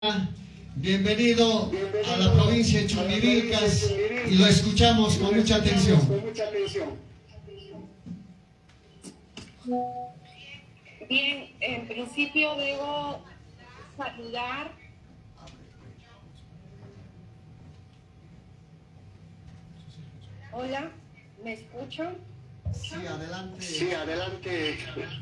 Bienvenido a la provincia de Chumbivilcas y lo escuchamos con mucha atención. Bien, en principio debo saludar Hola, ¿me escuchan? Sí, adelante. Sí, adelante.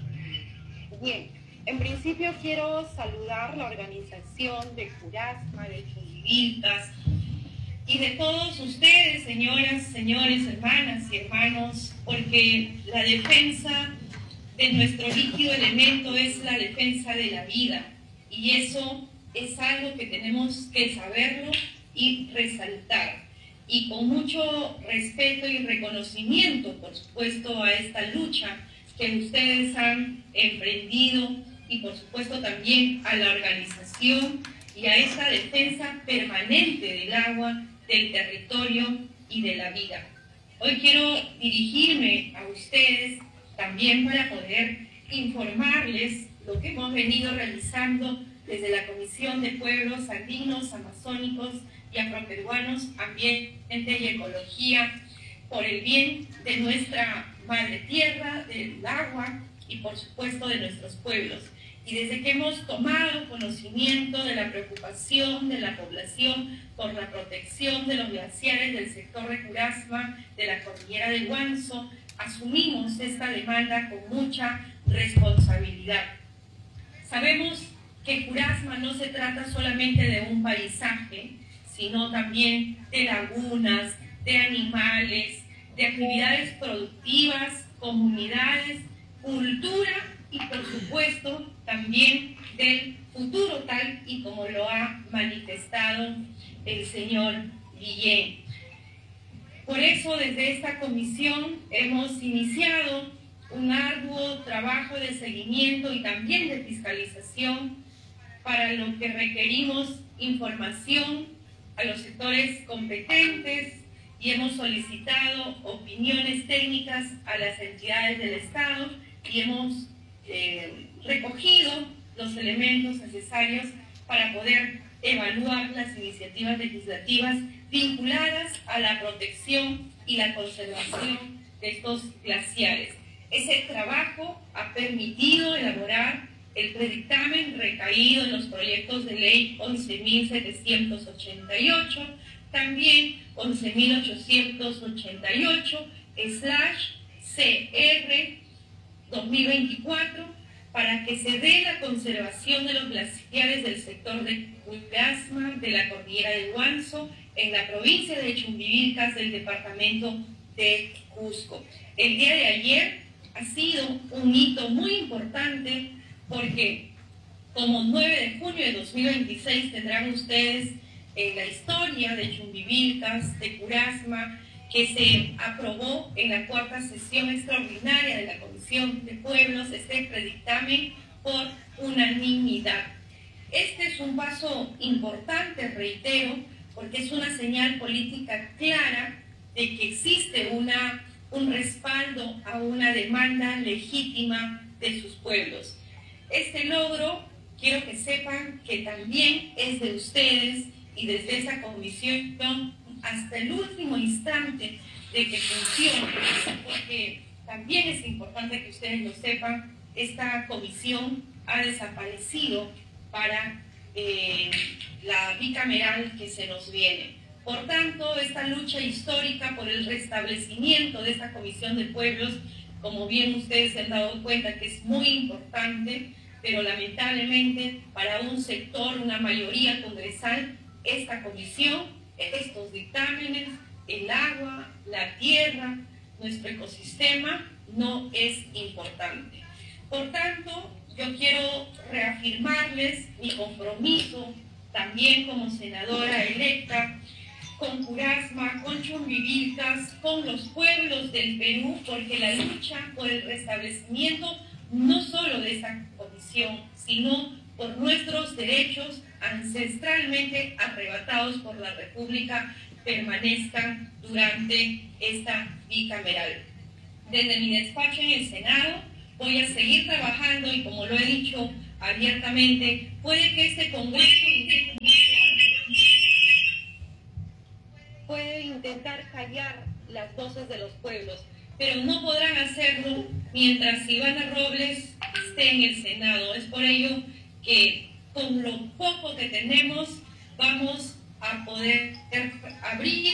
Bien, en principio quiero saludar la organización de Curasma, de Chumbivilcas y de todos ustedes, señoras, señores, hermanas y hermanos, porque la defensa de nuestro líquido elemento es la defensa de la vida, y eso es algo que tenemos que saberlo y resaltar. Y con mucho respeto y reconocimiento, por supuesto, a esta lucha que ustedes han emprendido, y por supuesto también a la organización y a esta defensa permanente del agua, del territorio y de la vida. Hoy quiero dirigirme a ustedes también para poder informarles lo que hemos venido realizando desde la Comisión de Pueblos Andinos, Amazónicos y Afroperuanos, Ambiente y Ecología, por el bien de nuestra madre tierra, del agua y por supuesto de nuestros pueblos. Y desde que hemos tomado conocimiento de la preocupación de la población por la protección de los glaciares del sector de Curasma, de la cordillera del Guanzo, asumimos esta demanda con mucha responsabilidad. Sabemos que Curasma no se trata solamente de un paisaje, sino también de lagunas, de animales, de actividades productivas, comunidades, cultura y por supuesto también del futuro, tal y como lo ha manifestado el señor Guillén. Por eso desde esta comisión hemos iniciado un arduo trabajo de seguimiento y también de fiscalización, para lo que requerimos información a los sectores competentes, y hemos solicitado opiniones técnicas a las entidades del Estado y hemos recogido los elementos necesarios para poder evaluar las iniciativas legislativas vinculadas a la protección y la conservación de estos glaciares. Ese trabajo ha permitido elaborar el predictamen recaído en los proyectos de ley 11.788, también 11.888/CR 2024, para que se dé la conservación de los glaciares del sector de Curasma, de la cordillera del Guanzo, en la provincia de Chumbivilcas del departamento de Cusco. El día de ayer ha sido un hito muy importante, porque como 9 de junio de 2026 tendrán ustedes la historia de Chumbivilcas, de Curasma, que se aprobó en la 4ª sesión extraordinaria de la Comisión de Pueblos, este predictamen por unanimidad. Este es un paso importante, reitero, porque es una señal política clara de que existe un respaldo a una demanda legítima de sus pueblos. Este logro, quiero que sepan que también es de ustedes, y desde esa comisión hasta el último instante de que funcione, porque también es importante que ustedes lo sepan, esta comisión ha desaparecido para la bicameral que se nos viene. Por tanto, esta lucha histórica por el restablecimiento de esta Comisión de Pueblos, como bien ustedes se han dado cuenta que es muy importante, pero lamentablemente para un sector, una mayoría congresal, esta comisión, estos dictámenes, el agua, la tierra, nuestro ecosistema, no es importante. Por tanto, yo quiero reafirmarles mi compromiso, también como senadora electa, con Curasma, con Chumbivilcas, con los pueblos del Perú, porque la lucha por el restablecimiento no solo de esta comisión, sino por nuestros derechos ancestralmente arrebatados por la República, permanezcan durante esta bicameral. Desde mi despacho en el Senado voy a seguir trabajando, y como lo he dicho abiertamente, puede que este Congreso escuchar las voces de los pueblos, pero no podrán hacerlo mientras Silvana Robles esté en el Senado. Es por ello que con lo poco que tenemos vamos a poder abrir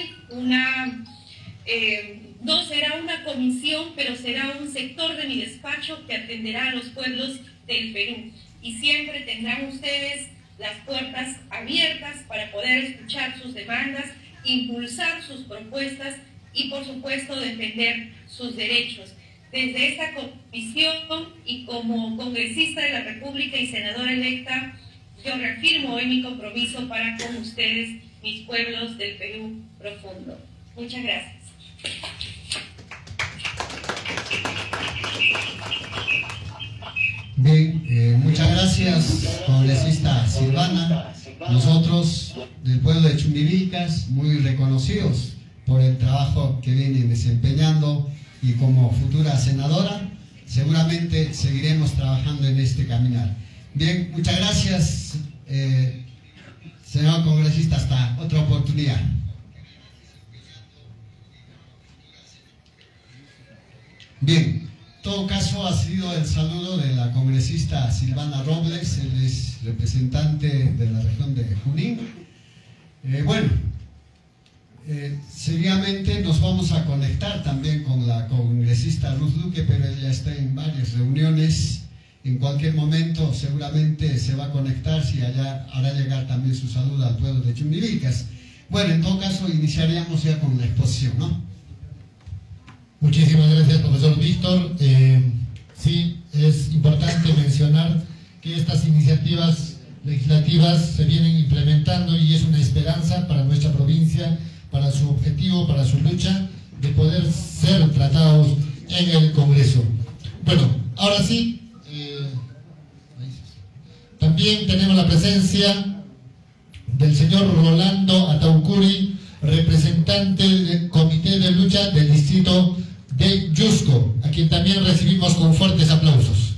no será una comisión, pero será un sector de mi despacho que atenderá a los pueblos del Perú. Y siempre tendrán ustedes las puertas abiertas para poder escuchar sus demandas, impulsar sus propuestas y, por supuesto, defender sus derechos. Desde esta comisión y como congresista de la República y senadora electa, yo reafirmo hoy mi compromiso para con ustedes, mis pueblos del Perú profundo. Muchas gracias. Bien, muchas gracias, congresista Silvana. Nosotros, del pueblo de Chumbivilcas, muy reconocidos por el trabajo que vienen desempeñando, y como futura senadora, seguramente seguiremos trabajando en este caminar. Bien, muchas gracias, señor congresista, hasta otra oportunidad. Bien, en todo caso ha sido el saludo de la congresista Silvana Robles, él es representante de la región de Junín. Seguidamente nos vamos a conectar también con la congresista Ruth Luque, pero ella está en varias reuniones. En cualquier momento seguramente se va a conectar, si allá hará llegar también su saludo al pueblo de Chumbivilcas. Bueno, en todo caso iniciaríamos ya con la exposición, ¿no? Muchísimas gracias, profesor Víctor. Sí, es importante mencionar que estas iniciativas legislativas se vienen implementando y es una esperanza para nuestra provincia, para su objetivo, para su lucha, de poder ser tratados en el Congreso. Bueno, ahora sí, también tenemos la presencia del señor Rolando Ataucuri, representante del Comité de Lucha del Distrito de Yusco, a quien también recibimos con fuertes aplausos.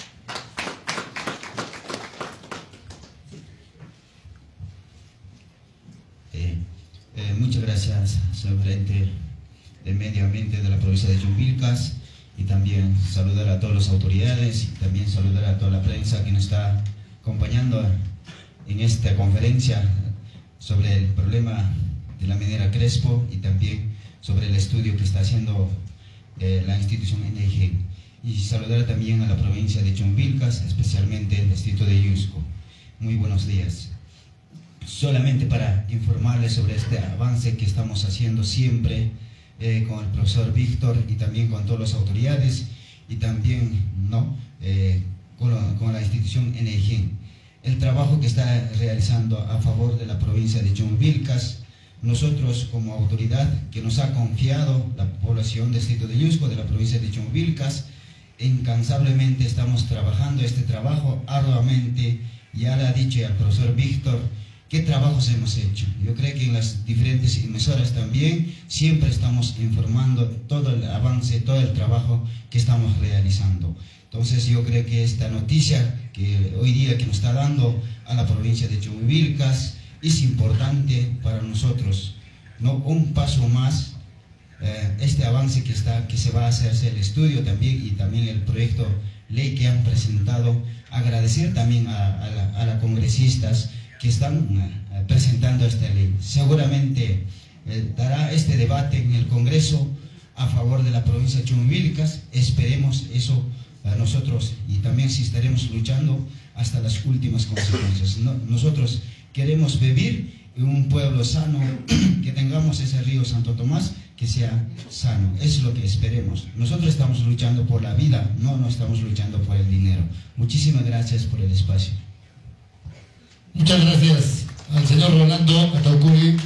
Muchas gracias, señor gerente de Medio Ambiente de la provincia de Chumbivilcas, y también saludar a todas las autoridades y también saludar a toda la prensa que nos está acompañando en esta conferencia sobre el problema de la minera Crespo y también sobre el estudio que está haciendo la institución NG. Y saludar también a la provincia de Chumbivilcas, especialmente el distrito de Yusco. Muy buenos días. Solamente para informarles sobre este avance que estamos haciendo siempre con el profesor Víctor y también con todas las autoridades y también con la institución NG. El trabajo que está realizando a favor de la provincia de Chumbivilcas, nosotros como autoridad que nos ha confiado la población del distrito de Yusco, de la provincia de Chumbivilcas, incansablemente estamos trabajando este trabajo arduamente. Ya le ha dicho al profesor Víctor qué trabajos hemos hecho. Yo creo que en las diferentes emisoras también siempre estamos informando todo el avance, todo el trabajo que estamos realizando. Entonces yo creo que esta noticia que hoy día que nos está dando a la provincia de Chumbivilcas es importante para nosotros, ¿no? Un paso más, este avance que se va a hacerse el estudio también y también el proyecto ley que han presentado. Agradecer también a las congresistas que están presentando esta ley. Seguramente dará este debate en el Congreso a favor de la provincia de Chumbivilcas. Esperemos eso nosotros, y también si estaremos luchando hasta las últimas consecuencias. Nosotros queremos vivir en un pueblo sano, que tengamos ese río Santo Tomás que sea sano. Eso es lo que esperemos. Nosotros estamos luchando por la vida, no estamos luchando por el dinero. Muchísimas gracias por el espacio. Muchas gracias al señor Rolando Ataucuri.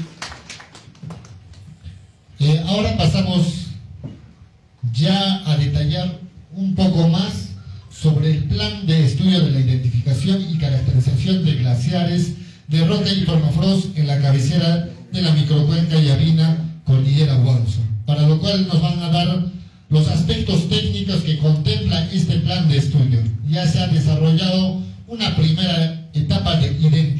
Ahora pasamos ya a detallar un poco más sobre el plan de estudio de la identificación y caracterización de glaciares de roca y permafrost en la cabecera de la microcuenca Yavina, Cordillera Huanuso, para lo cual nos van a dar los aspectos técnicos que contempla este plan de estudio. Ya se ha desarrollado una primera etapa de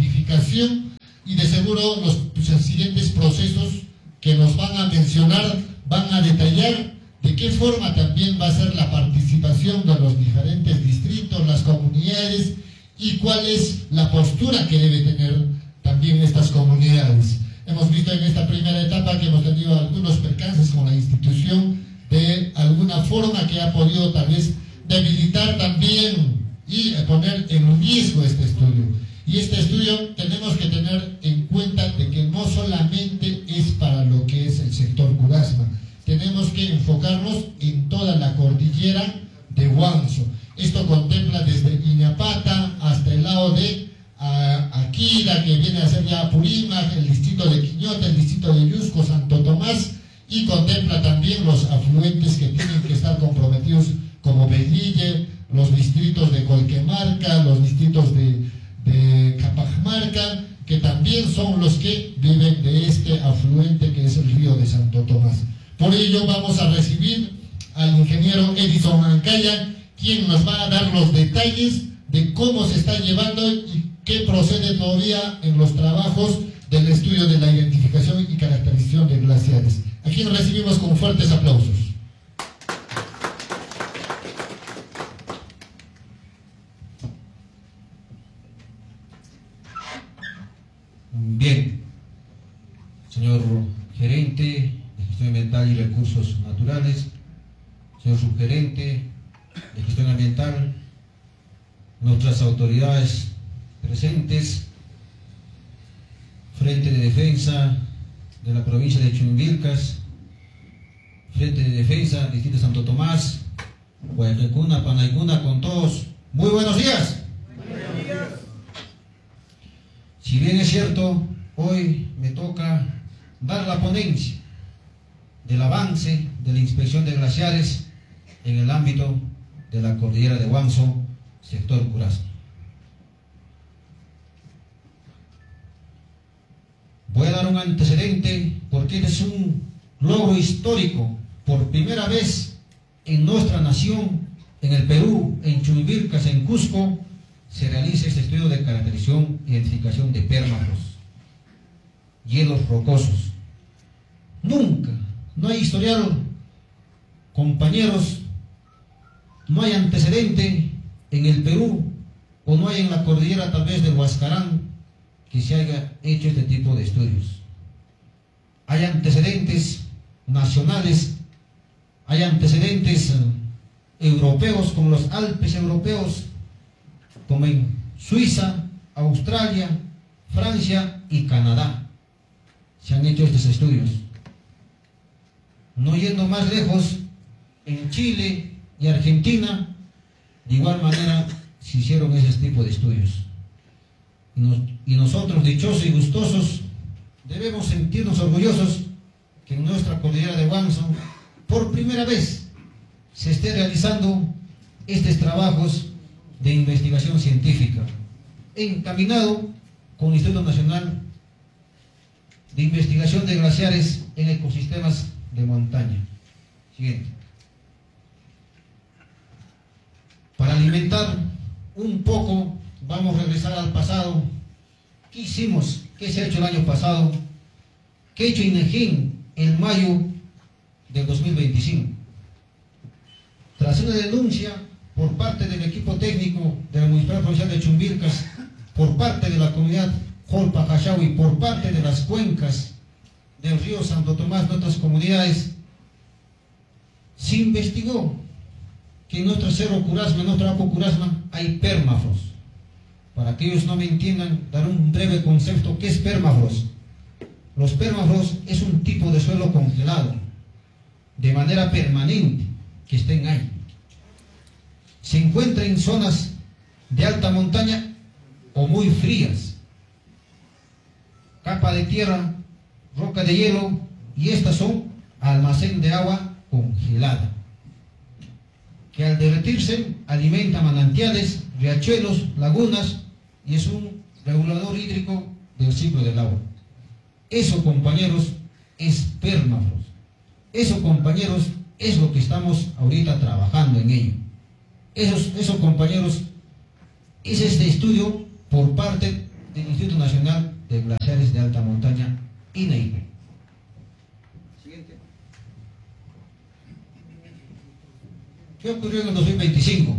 identificación y de seguro los siguientes procesos que nos van a mencionar van a detallar de qué forma también va a ser la participación de los diferentes distritos, las comunidades, y cuál es la postura que debe tener también estas comunidades. Hemos visto en esta primera etapa que hemos tenido algunos percances con la institución de alguna forma que ha podido tal vez debilitar también y poner en riesgo este estudio. Y este estudio tenemos que tener en cuenta de que no solamente es para lo que es el sector Curasma, tenemos que enfocarnos en toda la cordillera de Huanzo. Esto contempla desde Iñapata hasta el lado de Aquila, que viene a ser ya Apurímac, el distrito de Quiñota, el distrito de Yusco, Santo Tomás, y contempla también los afluentes que tienen que estar comprometidos como Belille, los distritos de Colquemarca, los distritos de Capajmarca, que también son los que viven de este afluente que es el río de Santo Tomás. Por ello vamos a recibir al ingeniero Edison Ancaya, quien nos va a dar los detalles de cómo se está llevando y qué procede todavía en los trabajos del estudio de la identificación y caracterización de glaciares. A quien recibimos con fuertes aplausos. Bien, señor gerente de gestión ambiental y recursos naturales, señor subgerente de gestión ambiental, nuestras autoridades presentes, Frente de Defensa de la provincia de Chumbivilcas, Frente de Defensa, Distrito de Santo Tomás, Guayacuna, Panaicuna, con todos, muy buenos días. Buenos días. Si bien es cierto, hoy me toca dar la ponencia del avance de la inspección de glaciares en el ámbito de la cordillera de Huanzo, sector Curasma. Voy a dar un antecedente porque este es un logro histórico. Por primera vez en nuestra nación, en el Perú, en Chumbivilcas, en Cusco, se realiza este estudio de caracterización e identificación de pérmafros, hielos rocosos. Nunca, no hay historial, compañeros, no hay antecedente en el Perú o no hay en la cordillera tal vez del Huascarán que se haya hecho este tipo de estudios. Hay antecedentes nacionales, hay antecedentes europeos como los Alpes europeos, como en Suiza, Australia, Francia y Canadá. Se han hecho estos estudios. No yendo más lejos, en Chile y Argentina, de igual manera se hicieron ese tipo de estudios. Y nosotros, dichosos y gustosos, debemos sentirnos orgullosos que en nuestra cordillera de Huanzo, por primera vez, se esté realizando estos trabajos de investigación científica, encaminado con el Instituto Nacional de Investigación de Glaciares en Ecosistemas de Montaña. Siguiente. Para alimentar un poco, vamos a regresar al pasado. ¿Qué hicimos? ¿Qué se ha hecho el año pasado? ¿Qué ha hecho INEGIN en mayo del 2025? Tras una denuncia por parte del equipo técnico de la Municipalidad Provincial de Chumbivilcas, por parte de la comunidad Jolpa Jashau y por parte de las cuencas del río Santo Tomás de otras comunidades, se investigó que en nuestro cerro Curasma, en nuestro Apo Curasma, hay pérmafros. Para aquellos que no me entiendan, dar un breve concepto. ¿Qué es pérmafros? Los pérmafros es un tipo de suelo congelado, de manera permanente, que estén ahí. Se encuentra en zonas de alta montaña o muy frías. Capa de tierra, roca de hielo, y estas son almacén de agua congelada, que al derretirse alimenta manantiales, riachuelos, lagunas, y es un regulador hídrico del ciclo del agua. Eso, compañeros, es pérmafros. Eso, compañeros, es lo que estamos ahorita trabajando en ello. Eso, compañeros, es este estudio por parte del Instituto Nacional de Glaciares de Alta Montaña, INAIP. Siguiente. ¿Qué ocurrió en el 2025?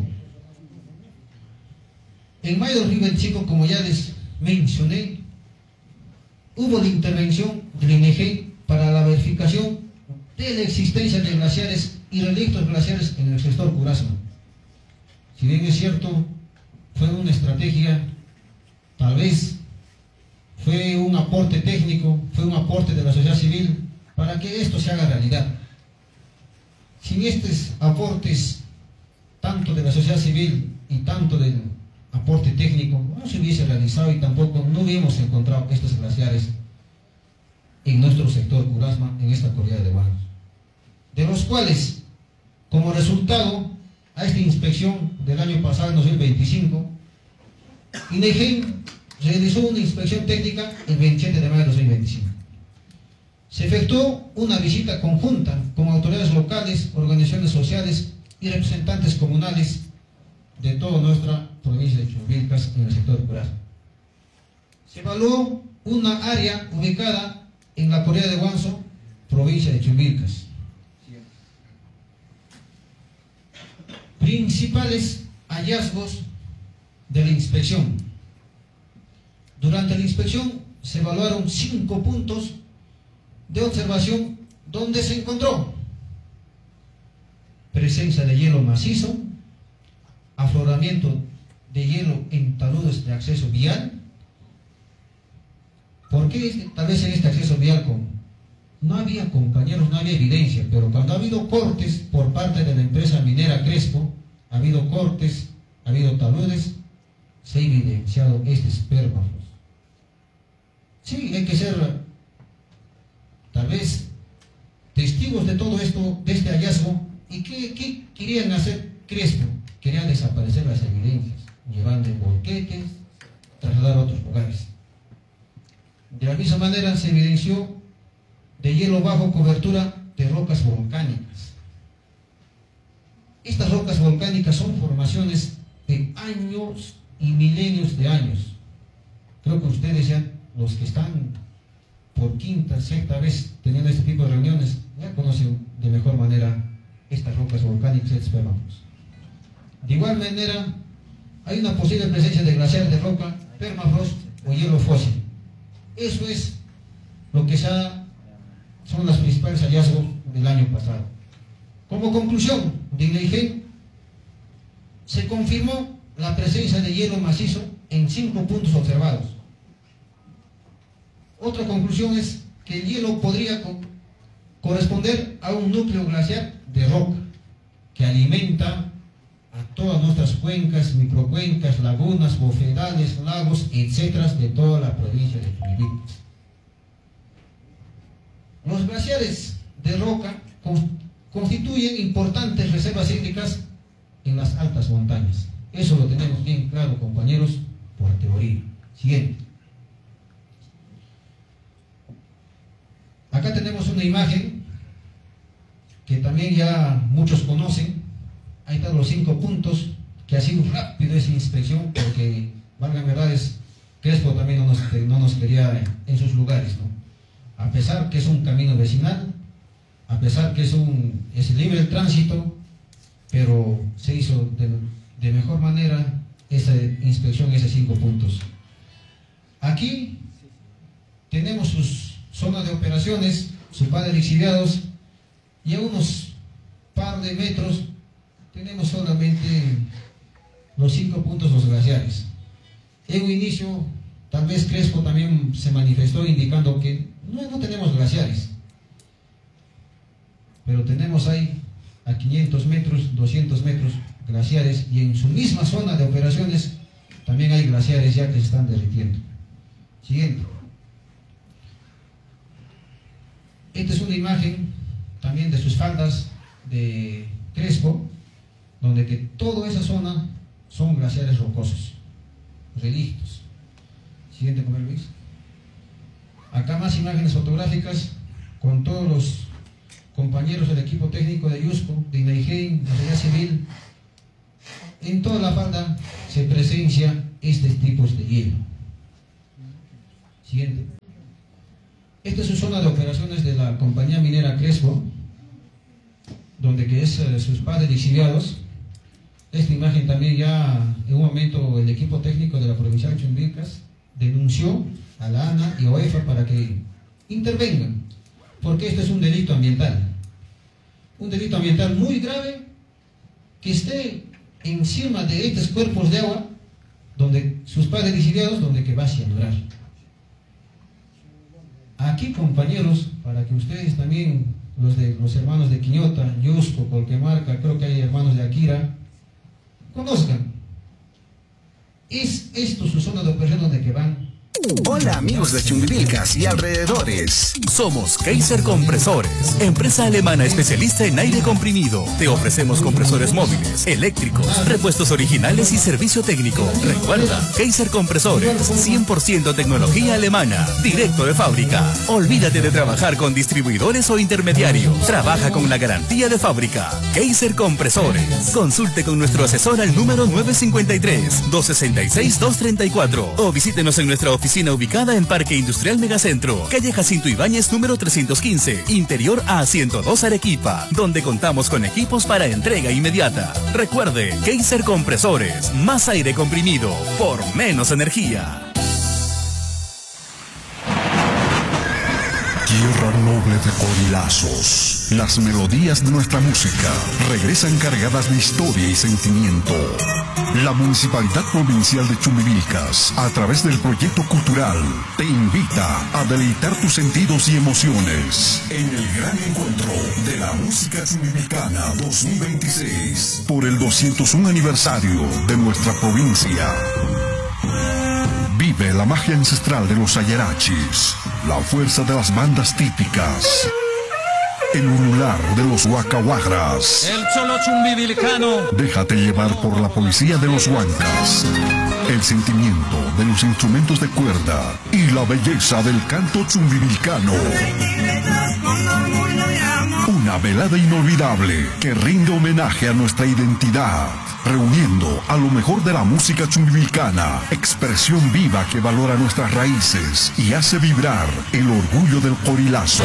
En mayo de 2025, como ya les mencioné, hubo la intervención del INEGEI para la verificación de la existencia de glaciares y relictos glaciares en el sector Curasma. Si bien es cierto, fue una estrategia, tal vez fue un aporte técnico, fue un aporte de la sociedad civil para que esto se haga realidad. Sin estos aportes, tanto de la sociedad civil y tanto del aporte técnico, no se hubiese realizado y tampoco no hubiéramos encontrado estos glaciares en nuestro sector Curasma, en esta corrida de Huánuco, de los cuales, como resultado a esta inspección del año pasado, en 2025, INEGEI realizó una inspección técnica el 27 de mayo de 2025. Se efectuó una visita conjunta con autoridades locales, organizaciones sociales y representantes comunales de toda nuestra provincia de Chumbivilcas en el sector Curasma. Se evaluó una área ubicada en la corrida de Huánuco, provincia de Chumbivilcas. Principales hallazgos de la inspección. Durante la inspección se evaluaron 5 puntos de observación donde se encontró presencia de hielo macizo, afloramiento de hielo en taludes de acceso vial. ¿Por qué tal vez en este acceso vial no había, compañeros, no había evidencia? Pero cuando ha habido cortes por parte de la empresa minera Crespo, ha habido cortes, ha habido taludes, se ha evidenciado estos permafrost. Sí, hay que ser tal vez testigos de todo esto, de este hallazgo. ¿Y qué querían hacer Crespo? Querían desaparecer las evidencias, llevando en volquetes, trasladar a otros lugares. De la misma manera se evidenció de hielo bajo cobertura de rocas volcánicas. Estas rocas volcánicas son formaciones de años y milenios de años. Creo que ustedes ya, los que están por quinta, sexta vez teniendo este tipo de reuniones, ya conocen de mejor manera estas rocas volcánicas, estos permafrost. De igual manera, hay una posible presencia de glaciares de roca, permafrost o hielo fósil. Eso es lo que son los principales hallazgos del año pasado. Como conclusión de INEGEI, se confirmó la presencia de hielo macizo en 5 puntos observados. Otra conclusión es que el hielo podría corresponder a un núcleo glaciar de roca que alimenta a todas nuestras cuencas, microcuencas, lagunas, bofedales, lagos, etcétera, de toda la provincia de Chumbivilcas. Los glaciares de roca constituyen importantes reservas hídricas en las altas montañas. Eso lo tenemos bien claro, compañeros, por teoría. Siguiente. Acá tenemos una imagen que también ya muchos conocen. Ahí están los 5 puntos, que ha sido rápido esa inspección, porque, valga verdades, Crespo también no nos quería en sus lugares, ¿no? A pesar que es un camino vecinal, a pesar que es libre el tránsito, pero se hizo de mejor manera esa inspección, esos 5 puntos. Aquí tenemos sus zonas de operaciones, sus paneles lixiviados, y a unos par de metros tenemos solamente los 5 puntos, los glaciares. En un inicio, tal vez Crespo también se manifestó indicando que no tenemos glaciares, pero tenemos ahí a 500 metros, 200 metros glaciares, y en su misma zona de operaciones también hay glaciares ya que se están derritiendo. Siguiente. Esta es una imagen también de sus faldas de Crespo, donde que toda esa zona son glaciares rocosos, relictos. Siguiente, comer Luis. Acá más imágenes fotográficas con todos los compañeros del equipo técnico de Yusco, de INEGEI, de la sociedad civil. En toda la falda se presencia estos tipos de hielo. Siguiente. Esta es su zona de operaciones de la compañía minera Crespo. donde que es sus padres exiliados. Esta imagen también ya en un momento el equipo técnico de la provincial Chumbicas denunció a la ANA y OEFA para que intervengan, porque esto es un delito ambiental muy grave, que esté encima de estos cuerpos de agua donde sus padres exiliados, donde que va a cianurar. Aquí, compañeros, para que ustedes también, los hermanos de Quiñota, Yusco, Colquemarca, creo que hay hermanos de Akira, conozcan. Es esto su zona de operación donde que van. Hola amigos de Chumbivilcas y alrededores. Somos Kaiser Compresores, empresa alemana especialista en aire comprimido. Te ofrecemos compresores móviles, eléctricos, repuestos originales y servicio técnico. Recuerda, Kaiser Compresores, 100% tecnología alemana, directo de fábrica. Olvídate de trabajar con distribuidores o intermediarios. Trabaja con la garantía de fábrica. Kaiser Compresores. Consulte con nuestro asesor al número 953-266-234 o visítenos en nuestra oficina ubicada en Parque Industrial Megacentro, calle Jacinto Ibáñez número 315, interior A102 Arequipa, donde contamos con equipos para entrega inmediata. Recuerde, Kaiser Compresores, más aire comprimido por menos energía. Tierra noble de corilazos. Las melodías de nuestra música regresan cargadas de historia y sentimiento. La Municipalidad Provincial de Chumbivilcas, a través del proyecto cultural, te invita a deleitar tus sentidos y emociones en el gran encuentro de la música chumbivilcana 2026 por el 201 aniversario de nuestra provincia. Vive la magia ancestral de los ayerachis, la fuerza de las bandas típicas, el ulular de los huacahuagras, el cholo chumbivilcano. Déjate llevar por la poesía de los huancas, el sentimiento de los instrumentos de cuerda y la belleza del canto chumbivilcano. Una velada inolvidable que rinde homenaje a nuestra identidad, reuniendo a lo mejor de la música chumbivilcana, expresión viva que valora nuestras raíces y hace vibrar el orgullo del corilazo.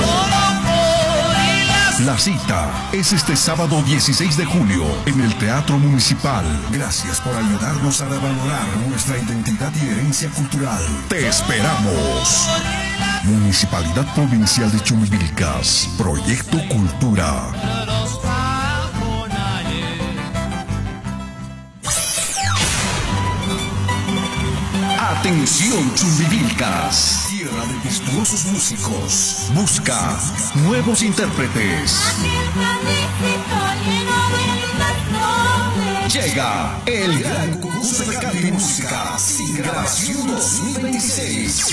La cita es este sábado 16 de julio en el Teatro Municipal. Gracias por ayudarnos a revalorar nuestra identidad y herencia cultural. ¡Te esperamos! Municipalidad Provincial de Chumbivilcas, Proyecto Cultura. Atención Chumbivilcas, tierra de virtuosos músicos, busca nuevos intérpretes. Llega el gran concurso de canto y música sin grabación 2026.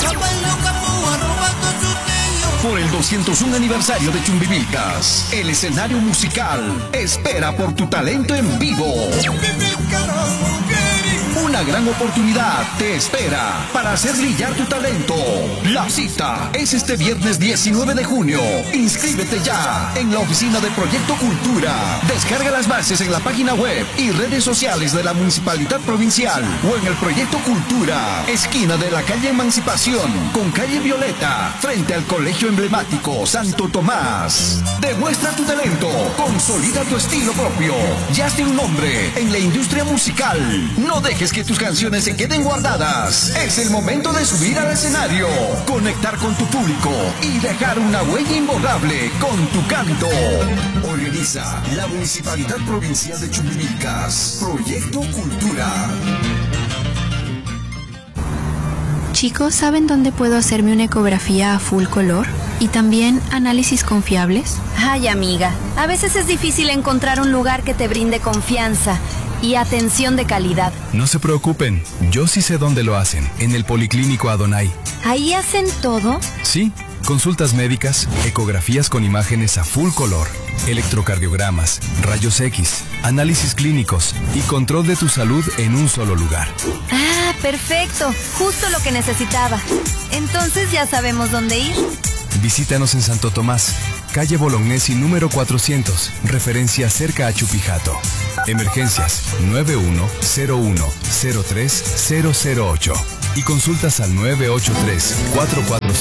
Por el 201 aniversario de Chumbivilcas, el escenario musical espera por tu talento en vivo. Una gran oportunidad te espera para hacer brillar tu talento. La cita es este viernes 19 de junio. Inscríbete ya en la oficina de Proyecto Cultura. Descarga las bases en la página web y redes sociales de la Municipalidad Provincial o en el Proyecto Cultura, esquina de la calle Emancipación con calle Violeta, frente al colegio emblemático Santo Tomás. Demuestra tu talento, consolida tu estilo propio y hazte un nombre en la industria musical. No dejes que tus canciones se queden guardadas. Es el momento de subir al escenario, conectar con tu público y dejar una huella imborrable con tu canto. Organiza la Municipalidad Provincial de Chumbivilcas, Proyecto Cultura. Chicos, ¿saben dónde puedo hacerme una ecografía a full color? ¿Y también análisis confiables? Ay, amiga, a veces es difícil encontrar un lugar que te brinde confianza y atención de calidad. No se preocupen, yo sí sé dónde lo hacen, en el Policlínico Adonai. ¿Ahí hacen todo? Sí, consultas médicas, ecografías con imágenes a full color, electrocardiogramas, rayos X, análisis clínicos y control de tu salud en un solo lugar. Ah, perfecto, justo lo que necesitaba. Entonces ya sabemos dónde ir. Visítanos en Santo Tomás, calle Bolognesi número 400, referencia cerca a Chupijato. Emergencias 9101-03-008 y consultas al 983-445.